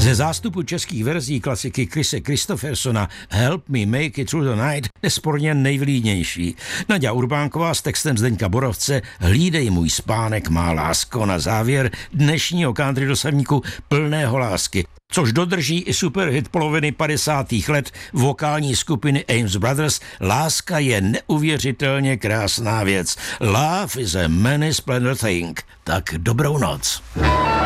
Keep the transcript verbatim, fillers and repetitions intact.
Ze zástupu českých verzí klasiky Krise Kristoffersona Help Me Make It Through the Night nesporně nejvlídnější. Naďa Urbánková s textem Zdeňka Borovce Hlídej můj spánek, má lásko na závěr dnešního country dosavníku plného lásky, což dodrží i superhit poloviny padesátých let vokální skupiny Ames Brothers. Láska je neuvěřitelně krásná věc. Love is a many splendid thing. Tak dobrou noc.